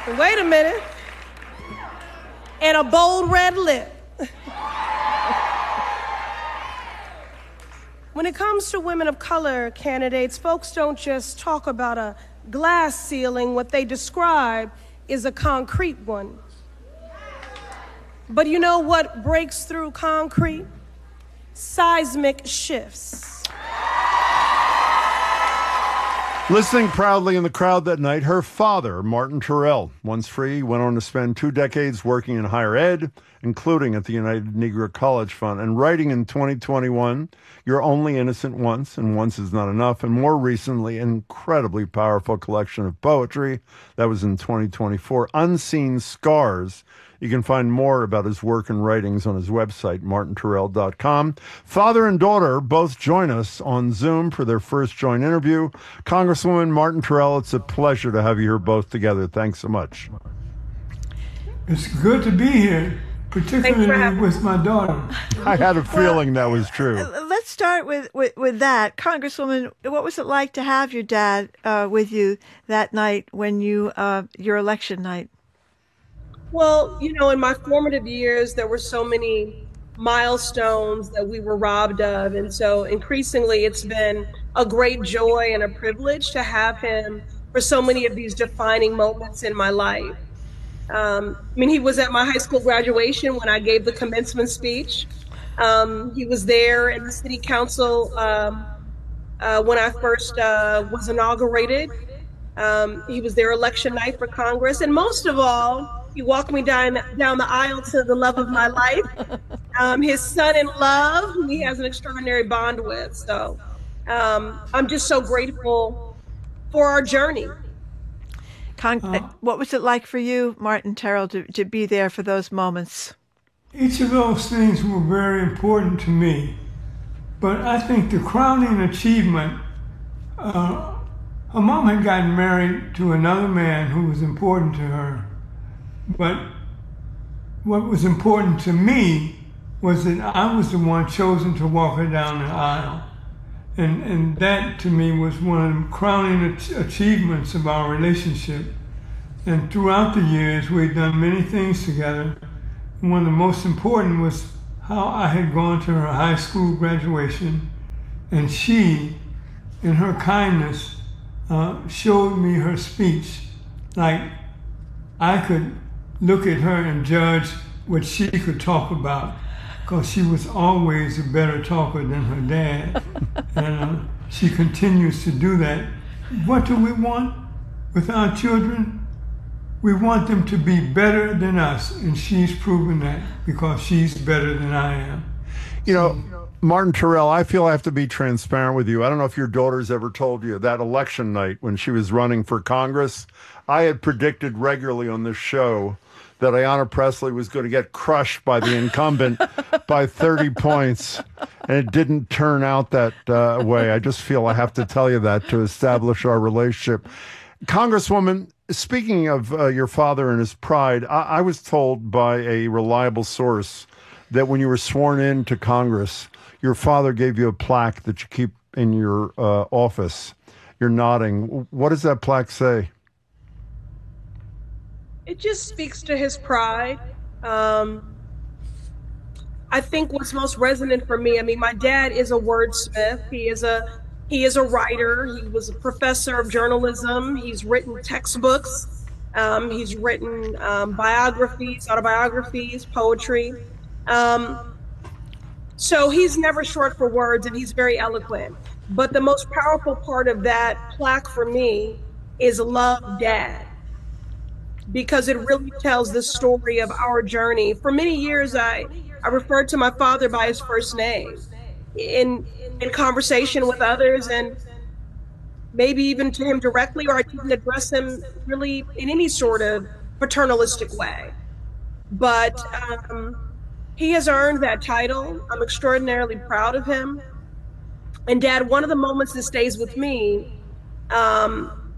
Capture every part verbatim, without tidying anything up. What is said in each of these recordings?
Wait a minute. And a bold red lip. When it comes to women of color candidates, folks don't just talk about a glass ceiling. What they describe is a concrete one. But you know what breaks through concrete? Seismic shifts. Listening proudly in the crowd that night, her father, Martin Terrell. Once free, went on to spend two decades working in higher ed, including at the United Negro College Fund, and writing in twenty twenty-one, You're Only Innocent Once, and Once Is Not Enough, and more recently, an incredibly powerful collection of poetry. That was in twenty twenty-four, Unseen Scars. You can find more about his work and writings on his website, martin terrell dot com. Father and daughter both join us on Zoom for their first joint interview. Congresswoman Martin Terrell, it's a pleasure to have you here both together. Thanks so much. It's good to be here, particularly with my daughter. I had a feeling well, that was true. Let's start with, with, with that. Congresswoman, what was it like to have your dad uh, with you that night when you, uh, your election night? Well, you know, in my formative years, there were so many milestones that we were robbed of. And so increasingly, it's been a great joy and a privilege to have him for so many of these defining moments in my life. Um, I mean, he was at my high school graduation when I gave the commencement speech. Um, he was there in the city council um, uh, when I first uh, was inaugurated. Um, he was there election night for Congress. And most of all, he walked me down, down the aisle to the love of my life, um, his son-in-law, who he has an extraordinary bond with. So um, I'm just so grateful for our journey. Con- uh, what was it like for you, Martin Terrell, to, to be there for those moments? Each of those things were very important to me. But I think the crowning achievement, uh, her mom had gotten married to another man who was important to her. But what was important to me was that I was the one chosen to walk her down the aisle. And, and that, to me, was one of the crowning achievements of our relationship. And throughout the years, we'd done many things together. And one of the most important was how I had gone to her high school graduation. And she, in her kindness, uh, showed me her speech. Like I could look at her and judge what she could talk about, because she was always a better talker than her dad. And uh, she continues to do that. What do we want with our children? We want them to be better than us, and she's proven that because she's better than I am. You know, Martin Terrell, I feel I have to be transparent with you. I don't know if your daughter's ever told you that election night when she was running for Congress, I had predicted regularly on this show that Ayanna Pressley was going to get crushed by the incumbent by thirty points. And it didn't turn out that uh, way. I just feel I have to tell you that to establish our relationship. Congresswoman, speaking of uh, your father and his pride, I-, I was told by a reliable source that when you were sworn in to Congress, your father gave you a plaque that you keep in your uh, office. You're nodding. What does that plaque say? It just speaks to his pride. Um, I think what's most resonant for me, I mean, my dad is a wordsmith. He is a he is a writer. He was a professor of journalism. He's written textbooks. Um, he's written um, biographies, autobiographies, poetry. Um, so he's never short for words, and he's very eloquent. But the most powerful part of that plaque for me is Love, Dad, because it really tells the story of our journey. For many years, I, I referred to my father by his first name in, in conversation with others, and maybe even to him directly, or I didn't address him really in any sort of paternalistic way. But um, he has earned that title. I'm extraordinarily proud of him. And Dad, one of the moments that stays with me, um,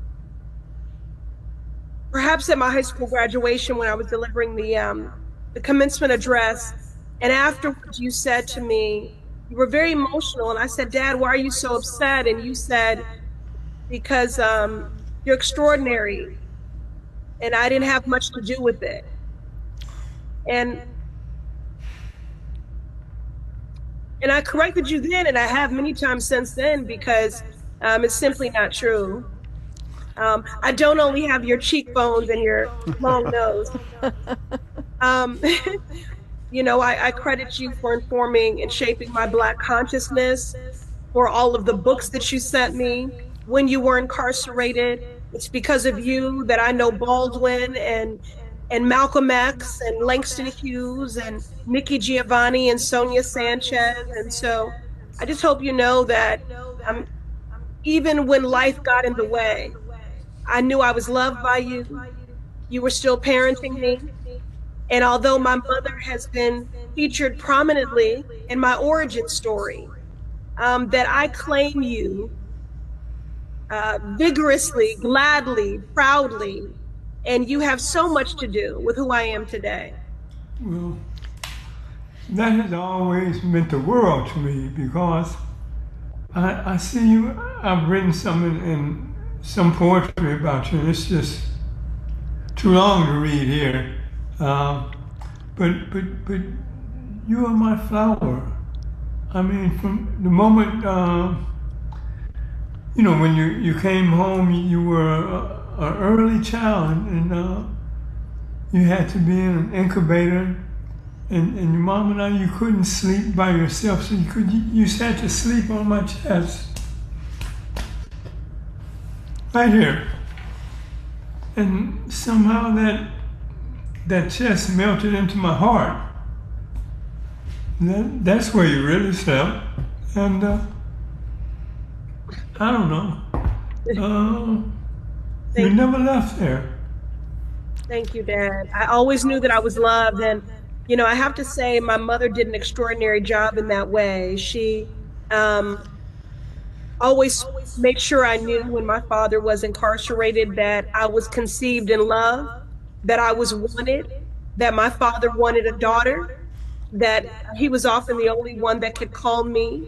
perhaps at my high school graduation when I was delivering the, um, the commencement address, and afterwards you said to me, you were very emotional, and I said, Dad, why are you so upset? And you said, because um, you're extraordinary. and I didn't have much to do with it. And and I corrected you then, and I have many times since then, because um, it's simply not true. Um, I don't only have your cheekbones and your long nose. Um, you know, I, I credit you for informing and shaping my Black consciousness, for all of the books that you sent me when you were incarcerated. It's because of you that I know Baldwin and and Malcolm X and Langston Hughes and Nikki Giovanni and Sonia Sanchez. And so I just hope you know that um, even when life got in the way, I knew I was loved by you. You were still parenting me. And although my mother has been featured prominently in my origin story, um, that I claim you uh, vigorously, gladly, proudly, and you have so much to do with who I am today. Well, that has always meant the world to me, because I, I see you, I've written some in, in some poetry about you, and it's just too long to read here. Um, but, but, but you are my flower. I mean, from the moment, uh, you know, when you, you came home, you were an early child, and uh, you had to be in an incubator, and, and your mom and I, you couldn't sleep by yourself, so you could you, you sat to sleep on my chest, right here, and somehow that that chest melted into my heart. That, that's where you really slept, and uh, I don't know. Uh, You never left there. Thank you, Dad. I always knew that I was loved. And, you know, I have to say my mother did an extraordinary job in that way. She um, always made sure I knew when my father was incarcerated that I was conceived in love, that I was wanted, that my father wanted a daughter, that he was often the only one that could call me.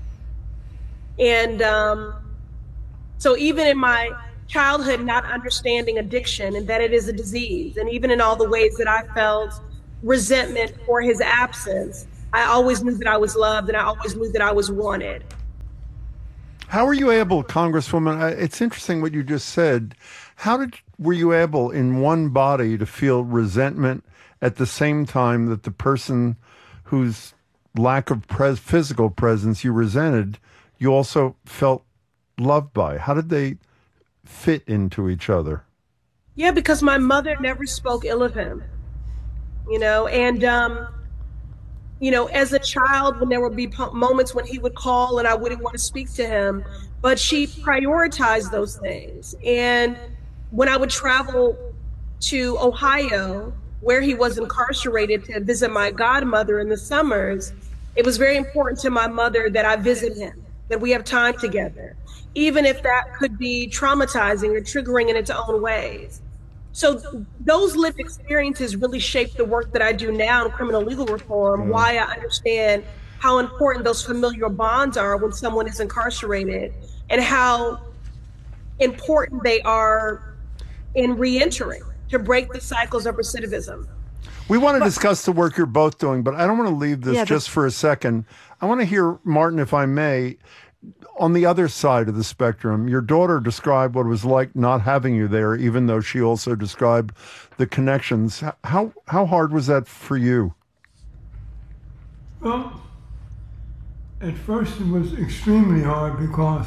And um, so even in my childhood, not understanding addiction and that it is a disease, and even in all the ways that I felt resentment for his absence, I always knew that I was loved, and I always knew that I was wanted. How were you able, Congresswoman, it's interesting what you just said. How did were you able in one body to feel resentment at the same time that the person whose lack of pres- physical presence you resented, you also felt loved by? How did they fit into each other? Yeah, because my mother never spoke ill of him, you know, and, um, you know, as a child, when there would be po- moments when he would call and I wouldn't want to speak to him, but she prioritized those things. And when I would travel to Ohio, where he was incarcerated, to visit my godmother in the summers, it was very important to my mother that I visit him, that we have time together, even if that could be traumatizing or triggering in its own ways. So those lived experiences really shape the work that I do now in criminal legal reform, mm. why I understand how important those familial bonds are when someone is incarcerated, and how important they are in reentering to break the cycles of recidivism. We want to but, discuss the work you're both doing, but I don't want to leave this yeah, just for a second. I want to hear, Martin, if I may, on the other side of the spectrum. Your daughter described what it was like not having you there, even though she also described the connections. How how hard was that for you? Well, at first it was extremely hard, because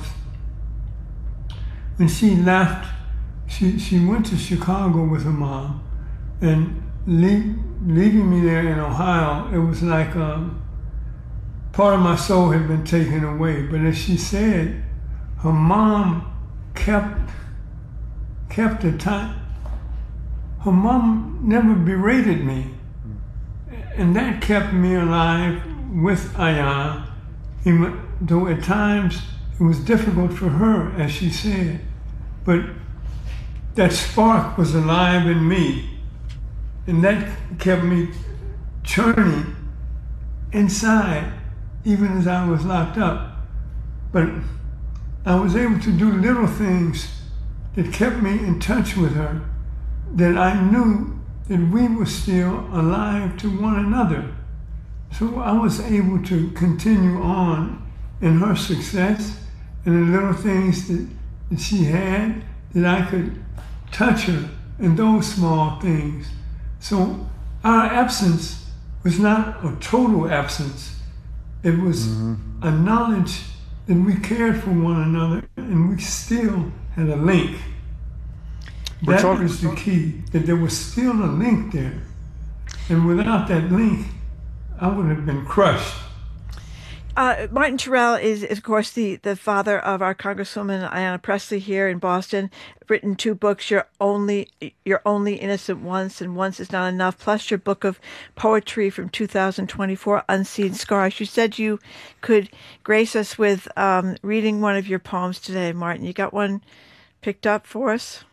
when she left, she, she went to Chicago with her mom, and leave, leaving me there in Ohio, it was like um, part of my soul had been taken away. But as she said, her mom kept kept the time. Her mom never berated me, and that kept me alive with Ayan, even though at times it was difficult for her, as she said. But that spark was alive in me, and that kept me churning inside, even as I was locked up. But I was able to do little things that kept me in touch with her, that I knew that we were still alive to one another. So I was able to continue on in her success and the little things that, that she had, that I could touch her in those small things. So our absence was not a total absence. It was mm-hmm. a knowledge that we cared for one another and we still had a link. We're that talking, was the key, that there was still a link there. And without that link, I would have been crushed. Uh, Martin Terrell is, is, of course, the, the father of our Congresswoman Ayanna Pressley here in Boston. Written two books, You're Only, You're Only Innocent Once and Once Is Not Enough, plus your book of poetry from two thousand twenty-four, Unseen Scars. You said you could grace us with um, reading one of your poems today, Martin. You got one picked up for us?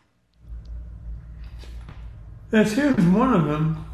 That's here's one of them.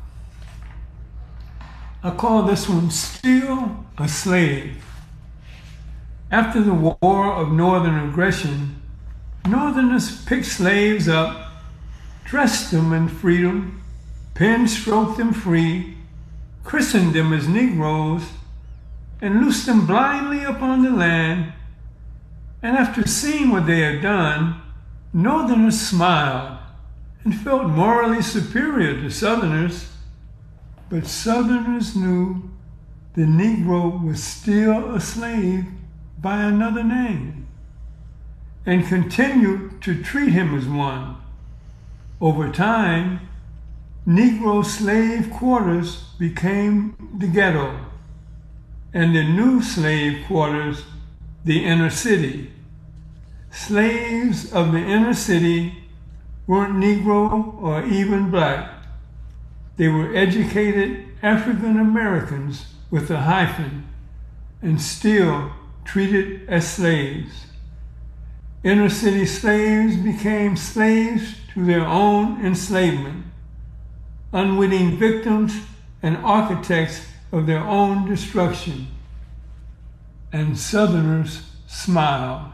I call this one Still a Slave. After the war of northern aggression, Northerners picked slaves up, dressed them in freedom, pen-stroked them free, christened them as Negroes, and loosed them blindly upon the land. And after seeing what they had done, Northerners smiled and felt morally superior to Southerners. But Southerners knew the Negro was still a slave by another name and continued to treat him as one. Over time, Negro slave quarters became the ghetto, and the new slave quarters the inner city. Slaves of the inner city weren't Negro or even black. They were educated African Americans with a hyphen and still treated as slaves. Inner city slaves became slaves to their own enslavement, unwitting victims and architects of their own destruction. And Southerners smiled.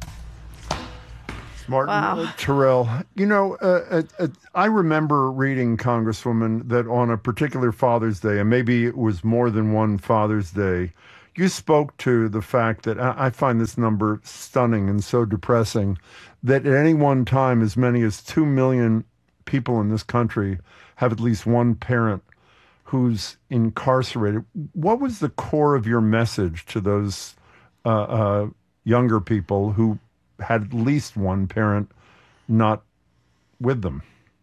Martin wow. Terrell, you know, uh, uh, uh, I remember reading, Congresswoman, that on a particular Father's Day, and maybe it was more than one Father's Day, you spoke to the fact that, I find this number stunning and so depressing, that at any one time as many as two million people in this country have at least one parent who's incarcerated. What was the core of your message to those uh, uh, younger people who had at least one parent not with them?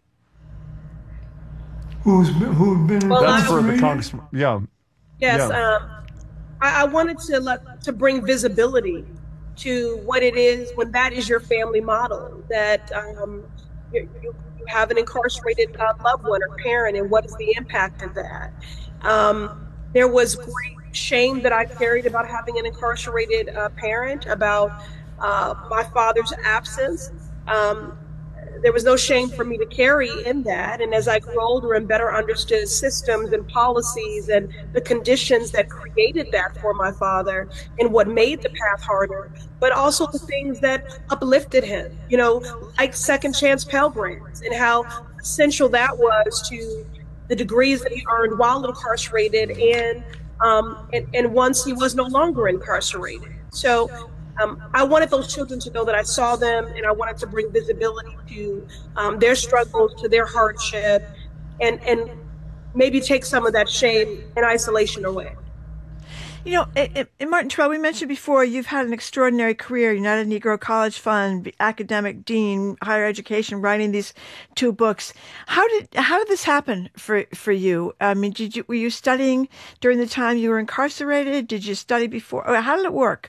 Who's been, who've been well, That's for the congressman. Yeah. Yes. Yeah. Um, I, I wanted to let, to bring visibility to what it is when that is your family model, that um, you, you have an incarcerated uh, loved one or parent, and what is the impact of that. Um, there was great shame that I carried about having an incarcerated uh, parent, about Uh, my father's absence. Um, there was no shame for me to carry in that. And as I grew older and better understood systems and policies and the conditions that created that for my father and what made the path harder, but also the things that uplifted him, you know, like Second Chance Pell Grants and how essential that was to the degrees that he earned while incarcerated and, um, and, and once he was no longer incarcerated. So Um, I wanted those children to know that I saw them, and I wanted to bring visibility to um, their struggles, to their hardship, and, and maybe take some of that shame and isolation away. You know, and Martin Terrell, we mentioned before, you've had an extraordinary career, United Negro College Fund, academic dean, higher education, writing these two books. How did how did this happen for for you? I mean, did you were you studying during the time you were incarcerated? Did you study before? How did it work?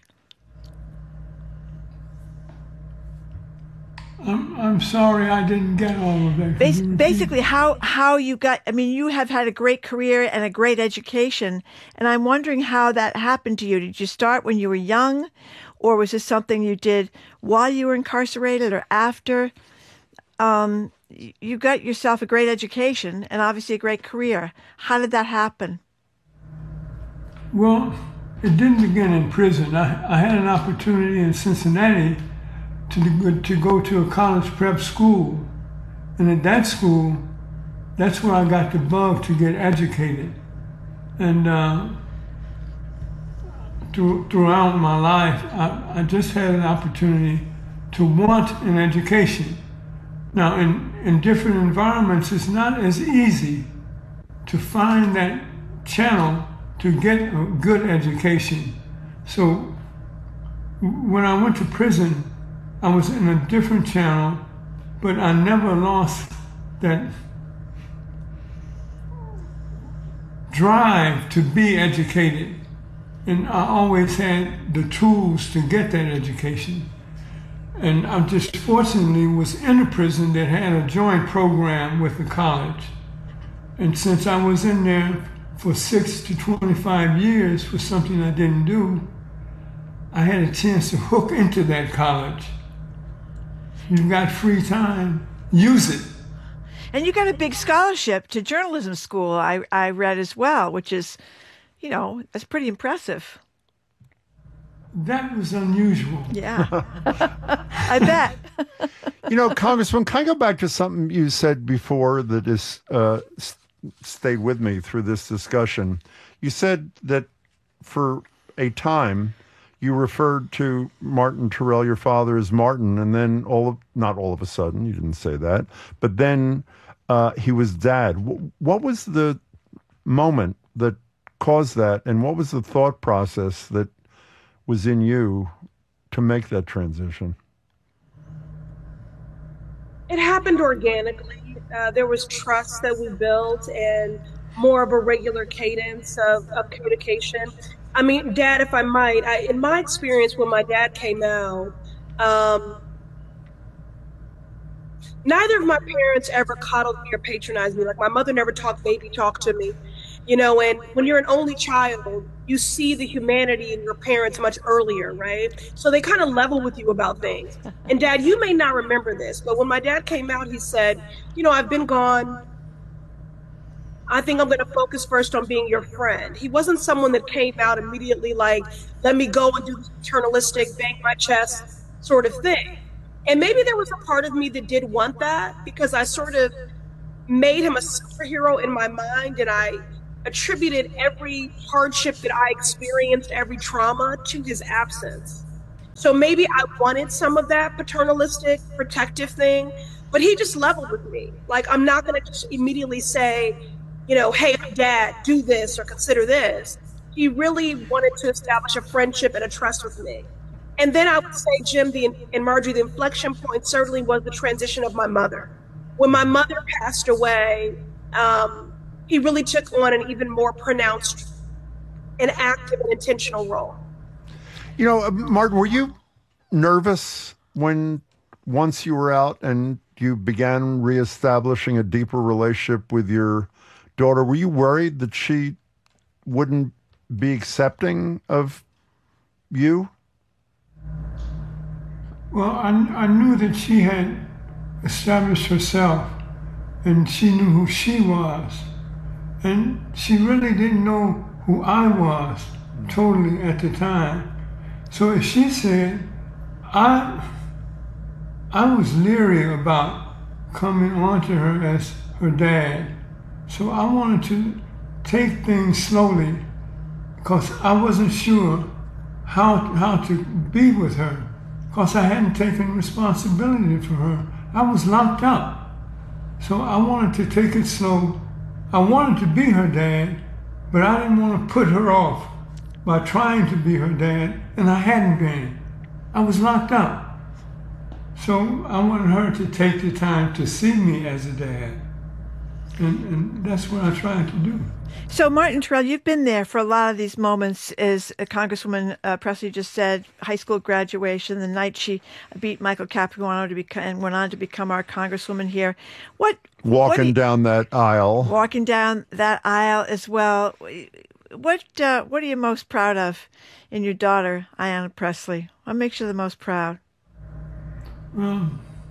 I'm, I'm sorry I didn't get all of that. Bas- basically, how, how you got, I mean, you have had a great career and a great education, and I'm wondering how that happened to you. Did you start when you were young, or was this something you did while you were incarcerated or after? Um, you got yourself a great education and obviously a great career. How did that happen? Well, it didn't begin in prison. I, I had an opportunity in Cincinnati to, to go to a college prep school. And at that school, that's where I got the bug to get educated. And uh, through, throughout my life, I, I just had an opportunity to want an education. Now, in, in different environments, it's not as easy to find that channel to get a good education. So when I went to prison, I was in a different channel, but I never lost that drive to be educated. And I always had the tools to get that education. And I just fortunately was in a prison that had a joint program with the college. And since I was in there for six to twenty-five years for something I didn't do, I had a chance to hook into that college. You've got free time, use it. And you got a big scholarship to journalism school, I, I read as well, which is, you know, that's pretty impressive. That was unusual. Yeah, I bet. You know, Congressman, can I go back to something you said before that has uh, s- stayed with me through this discussion? You said that for a time you referred to Martin Terrell, your father, as Martin, and then all of, not all of a sudden, you didn't say that, but then uh, he was Dad. W- what was the moment that caused that, and what was the thought process that was in you to make that transition? It happened organically. Uh, there was trust that we built and more of a regular cadence of, of communication. I mean, Dad, if I might, I, in my experience when my dad came out, um, neither of my parents ever coddled me or patronized me. Like, my mother never talked baby talk to me. You know, and when you're an only child, you see the humanity in your parents much earlier, right? So they kind of level with you about things. And Dad, you may not remember this, but when my dad came out, he said, you know, I've been gone. I think I'm going to focus first on being your friend. He wasn't someone that came out immediately like, let me go and do this paternalistic, bang my chest sort of thing. And maybe there was a part of me that did want that because I sort of made him a superhero in my mind, and I attributed every hardship that I experienced, every trauma, to his absence. So maybe I wanted some of that paternalistic, protective thing, but he just leveled with me. Like, I'm not going to just immediately say, you know, hey, Dad, do this or consider this. He really wanted to establish a friendship and a trust with me. And then I would say, Jim the, and Marjorie, the inflection point certainly was the transition of my mother. When my mother passed away, um, he really took on an even more pronounced and active and intentional role. You know, uh, Martin, were you nervous when once you were out and you began reestablishing a deeper relationship with your daughter? Were you worried that she wouldn't be accepting of you? Well, I, I knew that she had established herself and she knew who she was. And she really didn't know who I was totally at the time. So as she said, I, I was leery about coming on to her as her dad. So I wanted to take things slowly because I wasn't sure how, how to be with her because I hadn't taken responsibility for her. I was locked up. So I wanted to take it slow. I wanted to be her dad, but I didn't want to put her off by trying to be her dad, and I hadn't been. I was locked up. So I wanted her to take the time to see me as a dad, and, and that's what I tried to do. So, Martin Terrell, you've been there for a lot of these moments, as Congresswoman uh, Presley just said, high school graduation, the night she beat Michael Capuano to become, and went on to become our Congresswoman here. What Walking what you, down that aisle. Walking down that aisle as well. What uh, what are you most proud of in your daughter, Ayanna Presley? What makes you the most proud? Well,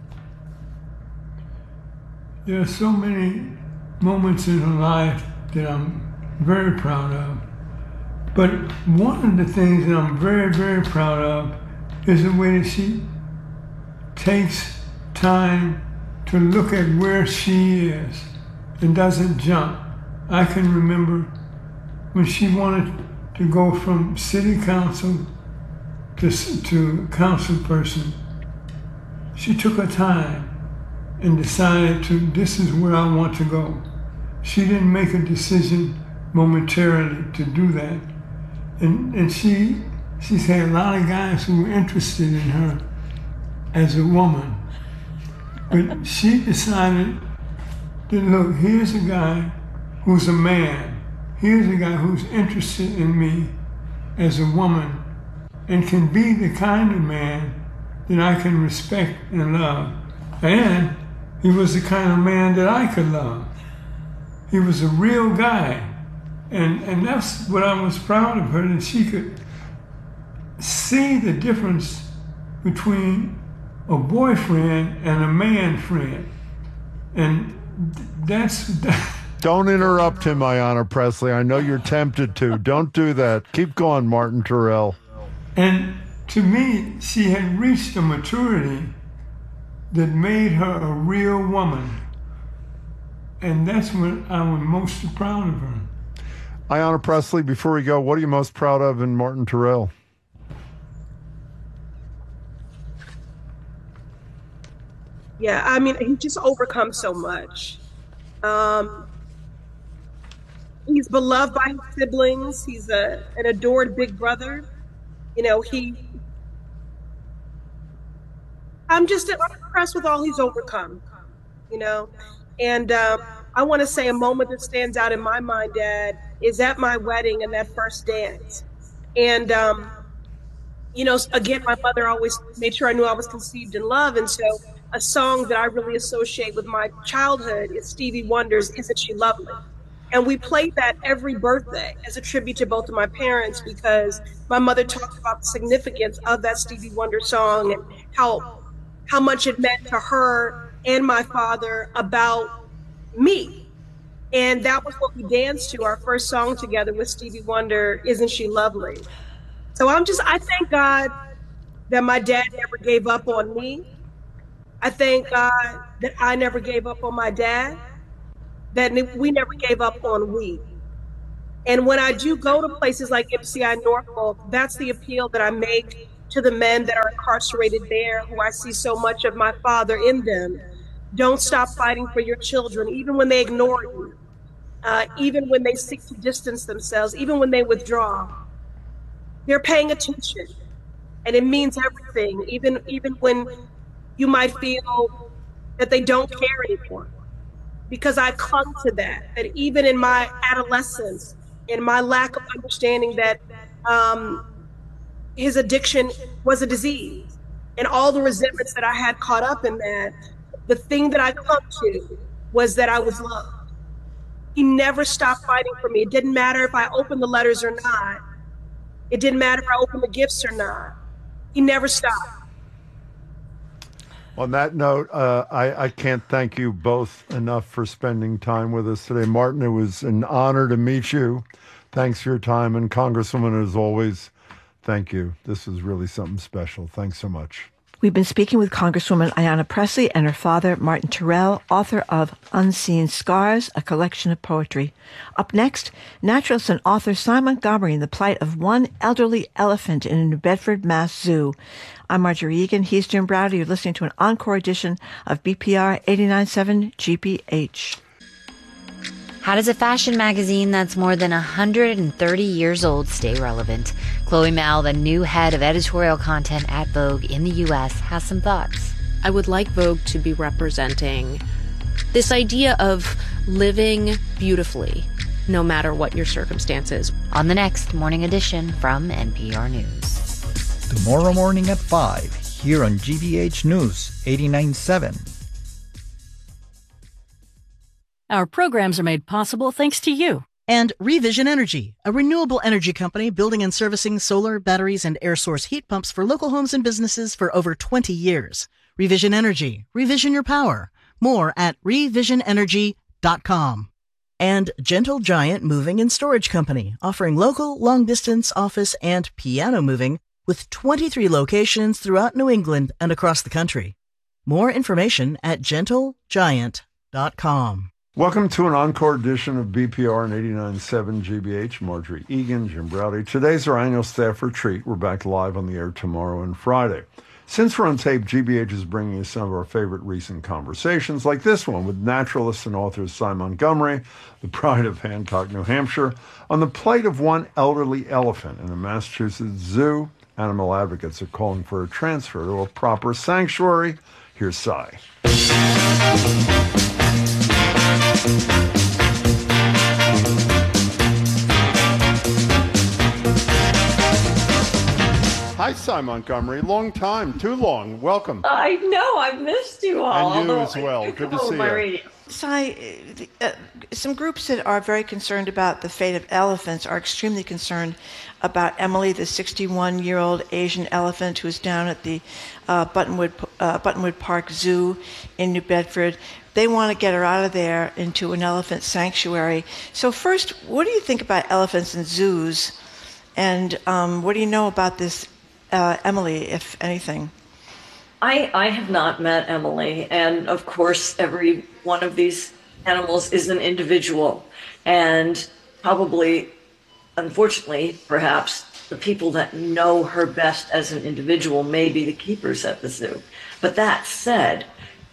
there are so many moments in her life that I'm very proud of. But one of the things that I'm very, very proud of is the way that she takes time to look at where she is and doesn't jump. I can remember when she wanted to go from city council to, to council person, she took her time and decided to, this is where I want to go. She didn't make a decision momentarily to do that. And, and she, she's had a lot of guys who were interested in her as a woman. But she decided that, look, here's a guy who's a man. Here's a guy who's interested in me as a woman and can be the kind of man that I can respect and love. And he was the kind of man that I could love. He was a real guy. And, and that's what I was proud of her, that she could see the difference between a boyfriend and a man friend. And that's... That. Don't interrupt him, Ayanna Pressley. I know you're tempted to. Don't do that. Keep going, Martin Terrell. And to me, she had reached a maturity that made her a real woman. And that's what I was most proud of her. Ayanna Pressley, before we go, what are you most proud of in Martin Terrell? Yeah, I mean, he just overcome so much. Um, he's beloved by his siblings. He's a, an adored big brother. You know, he, I'm just impressed with all he's overcome, you know. And um, I want to say a moment that stands out in my mind, Dad, is at my wedding and that first dance. And, um, you know, again, my mother always made sure I knew I was conceived in love. And so a song that I really associate with my childhood is Stevie Wonder's Isn't She Lovely? And we played that every birthday as a tribute to both of my parents, because my mother talked about the significance of that Stevie Wonder song and how how much it meant to her and my father about me. And that was what we danced to, our first song together with Stevie Wonder, Isn't She Lovely? So I'm just, I thank God that my dad never gave up on me. I thank God that I never gave up on my dad, that we never gave up on we. And when I do go to places like M C I Norfolk, that's the appeal that I make to the men that are incarcerated there, who I see so much of my father in them. Don't stop fighting for your children, even when they ignore you, uh, even when they seek to distance themselves, even when they withdraw. They're paying attention, and it means everything, even, even when you might feel that they don't care anymore. Because I clung to that, that even in my adolescence, in my lack of understanding that um, his addiction was a disease, and all the resentments that I had caught up in that, the thing that I clung to was that I was loved. He never stopped fighting for me. It didn't matter if I opened the letters or not. It didn't matter if I opened the gifts or not. He never stopped. On that note, uh, I, I can't thank you both enough for spending time with us today. Martin, it was an honor to meet you. Thanks for your time. And Congresswoman, as always, thank you. This is really something special. Thanks so much. We've been speaking with Congresswoman Ayanna Pressley and her father, Martin Terrell, author of Unseen Scars, a collection of poetry. Up next, naturalist and author Simon Montgomery and the plight of one elderly elephant in a New Bedford, Mass zoo. I'm Marjorie Egan. He's Jim Browder. You're listening to an encore edition of B P R eighty-nine point seven G P H. How does a fashion magazine that's more than one hundred thirty years old stay relevant? Chloe Mao, the new head of editorial content at Vogue in the U S, has some thoughts. I would like Vogue to be representing this idea of living beautifully, no matter what your circumstances. On the next Morning Edition from N P R News. Tomorrow morning at five, here on G B H News eighty-nine point seven. Our programs are made possible thanks to you. And Revision Energy, a renewable energy company building and servicing solar, batteries, and air source heat pumps for local homes and businesses for over twenty years. Revision Energy. Revision your power. More at revision energy dot com. And Gentle Giant Moving and Storage Company, offering local, long-distance office and piano moving with twenty-three locations throughout New England and across the country. More information at gentle giant dot com. Welcome to an encore edition of B P R and eighty-nine point seven G B H. Marjorie Egan, Jim Browdy. Today's our annual staff retreat. We're back live on the air tomorrow and Friday. Since we're on tape, G B H is bringing you some of our favorite recent conversations, like this one with naturalist and author Cy Montgomery, the pride of Hancock, New Hampshire, on the plight of one elderly elephant in a Massachusetts zoo. Animal advocates are calling for a transfer to a proper sanctuary. Here's Cy. Hi, Cy Montgomery. Long time, too long. Welcome. I know, I've missed you all. And you although as well. I Good come to on see my you. radio. Cy, uh, some groups that are very concerned about the fate of elephants are extremely concerned about Emily, the sixty-one-year-old Asian elephant who's down at the uh, Buttonwood, uh, Buttonwood Park Zoo in New Bedford. They want to get her out of there into an elephant sanctuary. So first, what do you think about elephants in zoos? And um, what do you know about this uh, Emily, if anything? I, I have not met Emily, and of course, every one of these animals is an individual, and probably, unfortunately, perhaps, the people that know her best as an individual may be the keepers at the zoo. But that said,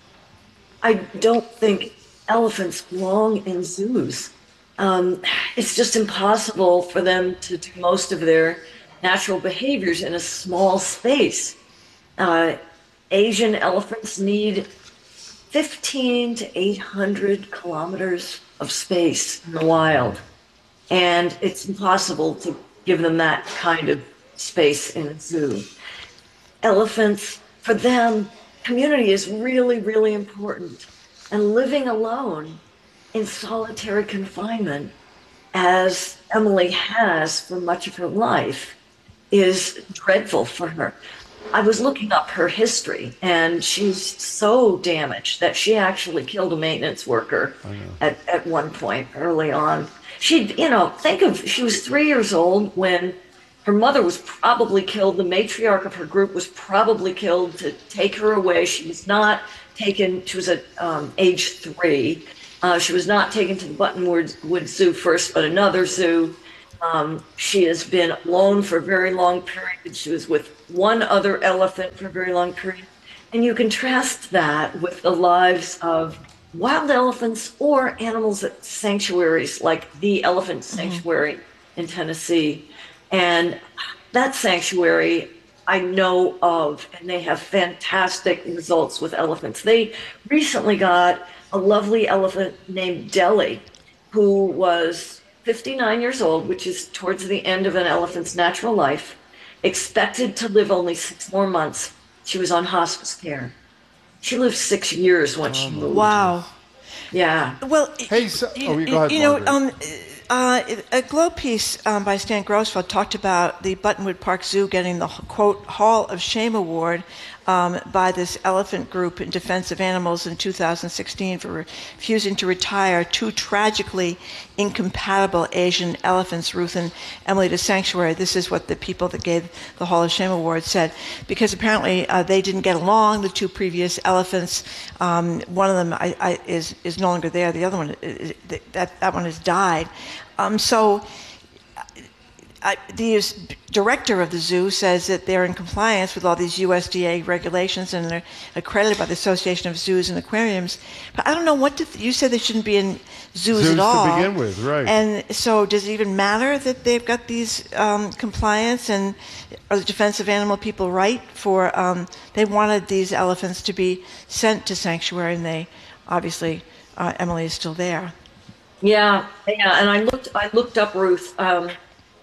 I don't think elephants belong in zoos. Um, it's just impossible for them to do most of their natural behaviors in a small space. Uh, Asian elephants need fifteen to eight hundred kilometers of space in the wild. And it's impossible to give them that kind of space in a zoo. Elephants, for them, community is really, really important. And living alone in solitary confinement, as Emily has for much of her life, is dreadful for her. I was looking up her history, and she's so damaged that she actually killed a maintenance worker at, at one point early on. She, you know, think of, she was three years old when her mother was probably killed. The matriarch of her group was probably killed to take her away. She was not taken, she was at um, age three. Uh, she was not taken to the Buttonwood Wood Zoo first, but another zoo. Um, she has been alone for a very long period. She was with one other elephant for a very long period. And you contrast that with the lives of wild elephants or animals at sanctuaries like the Elephant Sanctuary mm-hmm. in Tennessee. And that sanctuary I know of, and they have fantastic results with elephants. They recently got a lovely elephant named Deli, who was fifty-nine years old, which is towards the end of an elephant's natural life, expected to live only six more months. She was on hospice care. She lived six years when she moved. Wow. Yeah. Well, hey, so, you, oh, you, go ahead, you know, um, uh, a Globe piece um, by Stan Grossfeld talked about the Buttonwood Park Zoo getting the, quote, Hall of Shame Award um, by this elephant group in defense of animals in two thousand sixteen for refusing to retire two tragically incompatible Asian elephants, Ruth and Emily, to sanctuary. This is what the people that gave the Hall of Shame Award said, because apparently uh, they didn't get along, the two previous elephants. Um, one of them I, I, is, is no longer there. The other one, is, that, that one has died. Um, so I, the director of the zoo says that they're in compliance with all these U S D A regulations and they're accredited by the Association of Zoos and Aquariums. But I don't know, what did, you said they shouldn't be in zoos, zoos at all. to begin with, right. And so does it even matter that they've got these um, compliance, and are the defense of animal people right for, um, they wanted these elephants to be sent to sanctuary, and they, obviously, uh, Emily is still there. Yeah, yeah, and I looked, I looked up Ruth. Um,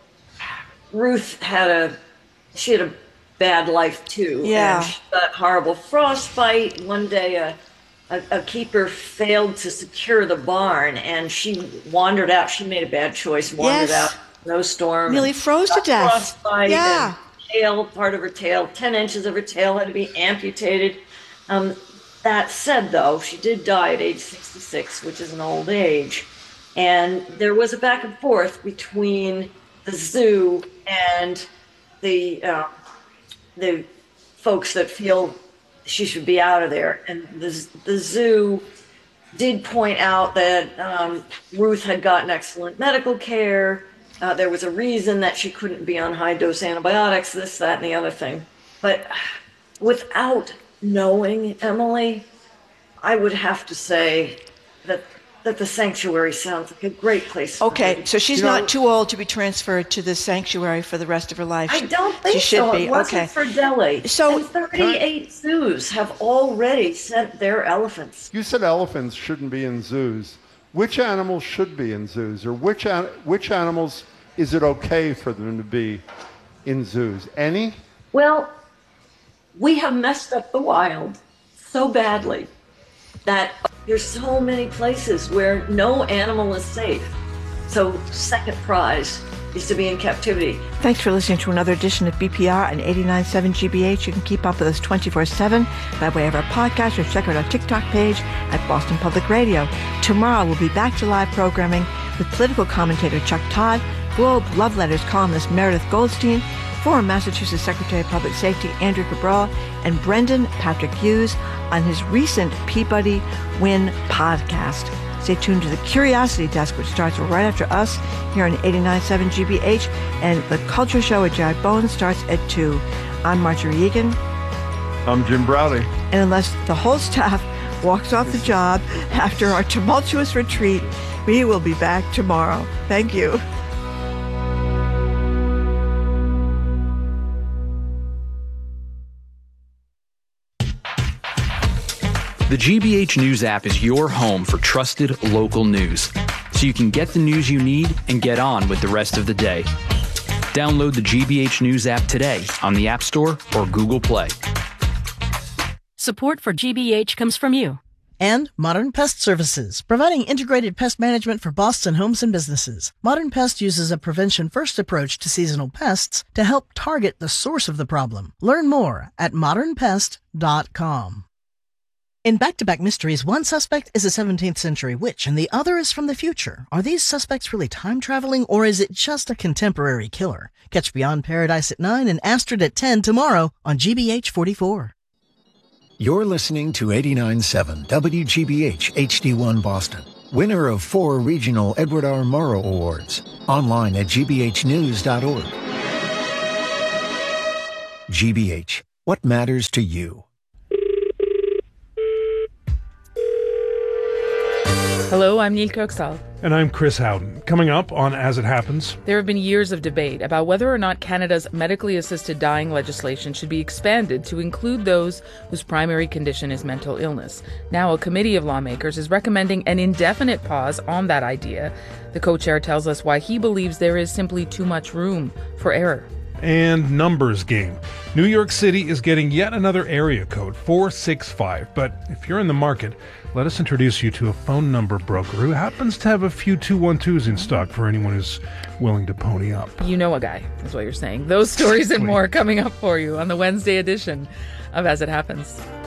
Ruth had a, she had a bad life too. Yeah. And she got horrible frostbite. One day a, a, a keeper failed to secure the barn and she wandered out. She made a bad choice, wandered Yes. out, snowstorm. Nearly froze to death. Frostbite. Yeah. And tail, part of her tail, ten inches of her tail had to be amputated. Um, that said though, she did die at age sixty-six, which is an old age. And there was a back and forth between the zoo and the uh, the folks that feel she should be out of there. And the, the zoo did point out that um, Ruth had gotten excellent medical care. Uh, there was a reason that she couldn't be on high-dose antibiotics, this, that, and the other thing. But without knowing Emily, I would have to say that that the sanctuary sounds like a great place. Okay, so she's you not know, too old to be transferred to the sanctuary for the rest of her life. I don't think she should so. be. It wasn't okay. for Delhi. So and thirty-eight zoos have already sent their elephants. You said elephants shouldn't be in zoos. Which animals should be in zoos, or which an- which animals is it okay for them to be in zoos? Any? Well, we have messed up the wild so badly that there's so many places where no animal is safe. So second prize is to be in captivity. Thanks for listening to another edition of B P R on eighty-nine point seven G B H. You can keep up with us twenty-four seven by way of our podcast or check out our TikTok page at Boston Public Radio. Tomorrow we'll be back to live programming with political commentator Chuck Todd, Globe Love Letters columnist Meredith Goldstein, former Massachusetts Secretary of Public Safety Andrew Cabral, and Brendan Patrick Hughes on his recent Peabody Win podcast. Stay tuned to the Curiosity Desk, which starts right after us here on eighty-nine point seven G B H, and the Culture Show with Jared Bowen starts at two. I'm Marjorie Egan. I'm Jim Browdy. And unless the whole staff walks off the job after our tumultuous retreat, we will be back tomorrow. Thank you. The G B H News app is your home for trusted local news, so you can get the news you need and get on with the rest of the day. Download the G B H News app today on the App Store or Google Play. Support for G B H comes from you. And Modern Pest Services, providing integrated pest management for Boston homes and businesses. Modern Pest uses a prevention-first approach to seasonal pests to help target the source of the problem. Learn more at modern pest dot com. In Back-to-Back Mysteries, one suspect is a seventeenth century witch and the other is from the future. Are these suspects really time-traveling, or is it just a contemporary killer? Catch Beyond Paradise at nine and Astrid at ten tomorrow on G B H forty-four. You're listening to eighty-nine point seven W G B H H D one Boston, winner of four regional Edward R. Murrow Awards. Online at g b h news dot org. G B H, what matters to you? Hello, I'm Neil Kirksall. And I'm Chris Howden. Coming up on As It Happens. There have been years of debate about whether or not Canada's medically assisted dying legislation should be expanded to include those whose primary condition is mental illness. Now, a committee of lawmakers is recommending an indefinite pause on that idea. The co-chair tells us why he believes there is simply too much room for error. And numbers game. New York City is getting yet another area code, four six five. But if you're in the market, let us introduce you to a phone number broker who happens to have a few two one twos in stock for anyone who's willing to pony up. You know a guy, is what you're saying. Those stories and more coming up for you on the Wednesday edition of As It Happens.